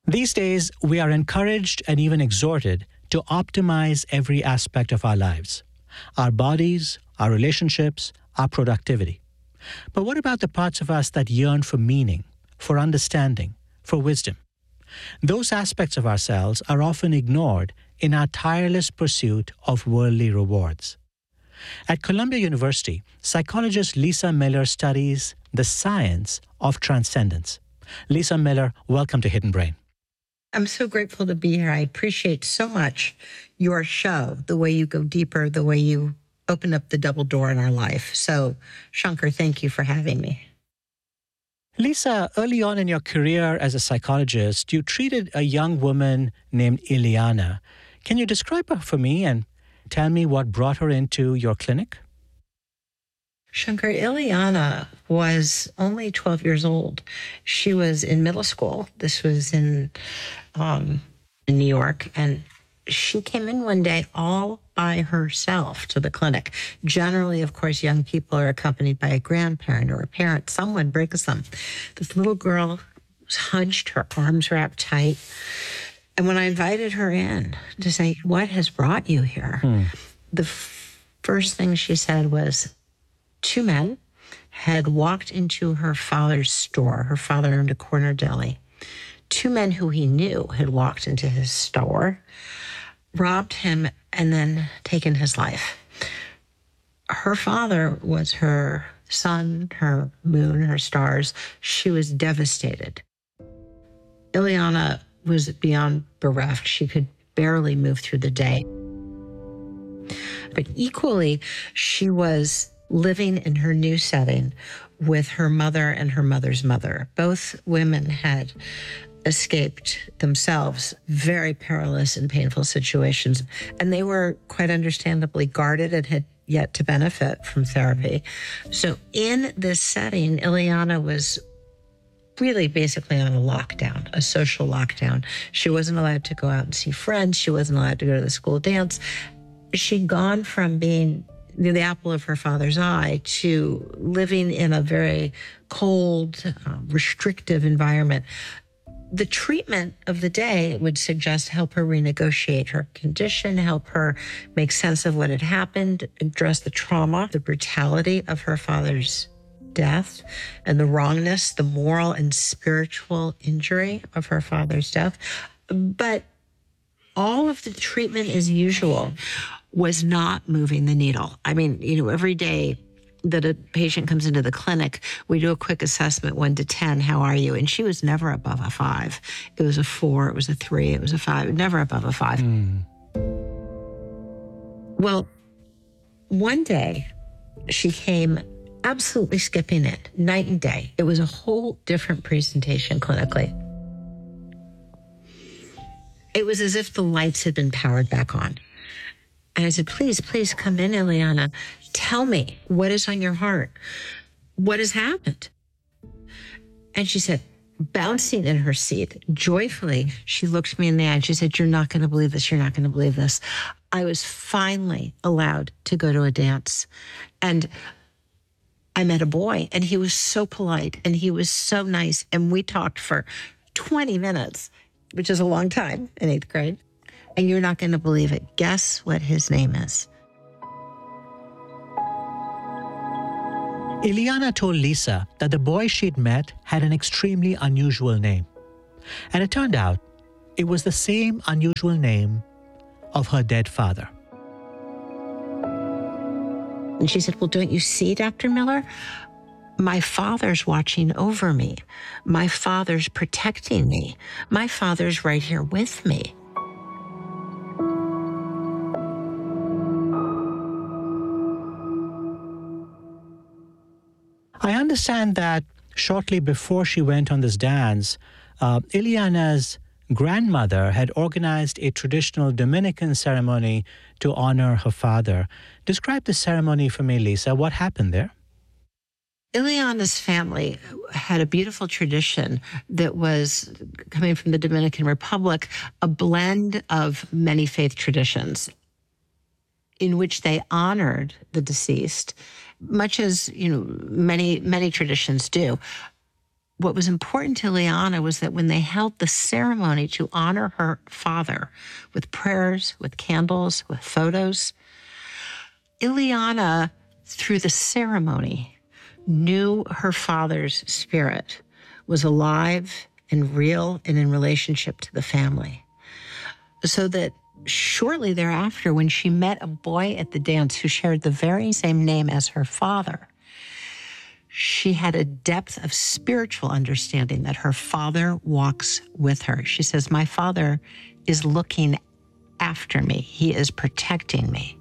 These days, we are encouraged and even exhorted to optimize every aspect of our lives, our bodies, our relationships, our productivity. But what about the parts of us that yearn for meaning, for understanding, for wisdom? Those aspects of ourselves are often ignored in our tireless pursuit of worldly rewards. At Columbia University, psychologist Lisa Miller studies the science of transcendence. Lisa Miller, welcome to Hidden Brain. I'm so grateful to be here. I appreciate so much your show, the way you go deeper, the way you open up the double door in our life. So, Shankar, thank you for having me. Lisa, early on in your career as a psychologist, you treated a young woman named Ileana. Can you describe her for me and tell me what brought her into your clinic? Shankar, Ileana was only 12 years old. She was in middle school. This was in New York. And she came in one day all by herself to the clinic. Generally, of course, young people are accompanied by a grandparent or a parent. Someone brings them. This little girl was hunched, her arms wrapped tight. And when I invited her in to say, what has brought you here? The first thing she said was, two men had walked into her father's store. Her father owned a corner deli. Two men who he knew had walked into his store, robbed him, and then taken his life. Her father was her sun, her moon, her stars. She was devastated. Ileana was beyond bereft. She could barely move through the day. But equally, she was living in her new setting with her mother and her mother's mother. Both women had escaped themselves very perilous and painful situations, and they were quite understandably guarded and had yet to benefit from therapy. So in this setting, Ileana was really basically on a lockdown, a social lockdown. She wasn't allowed to go out and see friends. She wasn't allowed to go to the school dance. She'd gone from being the apple of her father's eye to living in a very cold, restrictive environment. The treatment of the day would suggest help her renegotiate her condition, help her make sense of what had happened, address the trauma, the brutality of her father's death, and the wrongness, the moral and spiritual injury of her father's death. But all of the treatment as usual was not moving the needle. I mean, every day that a patient comes into the clinic, we do a quick assessment, 1 to 10, how are you? And she was never above a 5. It was a 4, it was a 3, it was a 5, never above a 5. Well, one day she came absolutely skipping it, night and day. It was a whole different presentation clinically. It was as if the lights had been powered back on. And I said, please come in, Ileana. Tell me, what is on your heart? What has happened? And she said, bouncing in her seat, joyfully, she looked me in the eye and she said, you're not going to believe this. You're not going to believe this. I was finally allowed to go to a dance. And I met a boy, and he was so polite, and he was so nice. And we talked for 20 minutes, which is a long time in 8th grade. And you're not going to believe it. Guess what his name is? Ileana told Lisa that the boy she'd met had an extremely unusual name. And it turned out it was the same unusual name of her dead father. And she said, well, don't you see, Dr. Miller? My father's watching over me. My father's protecting me. My father's right here with me. I understand that shortly before she went on this dance, Ileana's grandmother had organized a traditional Dominican ceremony to honor her father. Describe the ceremony for me, Lisa. What happened there? Ileana's family had a beautiful tradition that was coming from the Dominican Republic, a blend of many faith traditions in which they honored the deceased, much as, many traditions do. what was important to Ileana was that when they held the ceremony to honor her father with prayers, with candles, with photos, Ileana, through the ceremony, knew her father's spirit was alive and real and in relationship to the family. So that shortly thereafter, when she met a boy at the dance who shared the very same name as her father, she had a depth of spiritual understanding that her father walks with her. She says, my father is looking after me. He is protecting me.